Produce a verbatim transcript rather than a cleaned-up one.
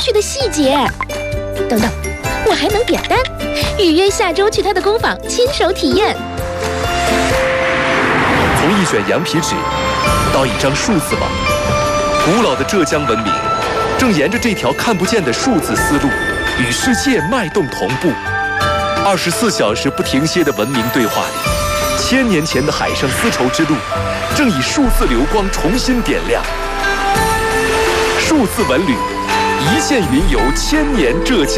去的细节。等等，我还能点单，预约下周去他的工坊亲手体验。 从一卷羊皮纸到一张数字网，古老的浙江文明正沿着这条看不见的数字丝路，与世界脉动同步。二十四小时不停歇的文明对话里，千年前的海上丝绸之路正以数字流光重新点亮。数字文旅，一线云游千年浙江。